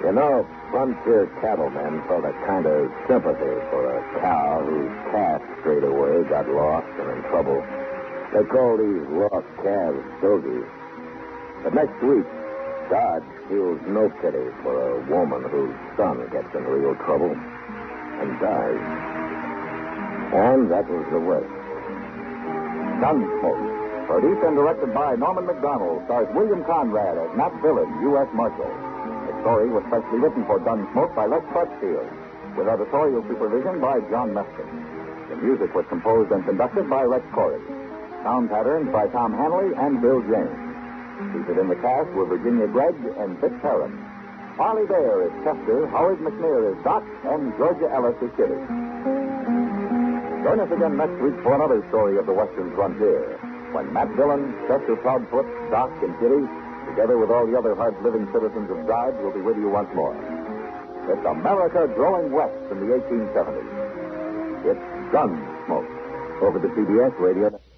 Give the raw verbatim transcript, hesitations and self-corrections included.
You know, frontier cattlemen felt a kind of sympathy for a cow whose calf strayed away, got lost, and in trouble. They call these lost calves dogies. But next week, Dodge feels no pity for a woman whose son gets in real trouble and dies. And that was the West. Gunsmoke. Produced and directed by Norman McDonald, stars William Conrad as Matt Dillon, U S Marshal. The story was specially written for Gunsmoke by Les Crutchfield, with editorial supervision by John Meston. The music was composed and conducted by Rex Corey. Sound patterns by Tom Hanley and Bill James. Seated in the cast were Virginia Gregg and Vic Perrin. Harley Bear is Chester, Howard McNear is Doc, and Georgia Ellis is Kitty. Join us again next week for another story of the Western frontier, when Matt Dillon, Chester Proudfoot, Doc, and Kitty, together with all the other hard-living citizens of Dodge, will be with you once more. It's America growing west in the eighteen seventies. It's Gunsmoke over the C B S Radio.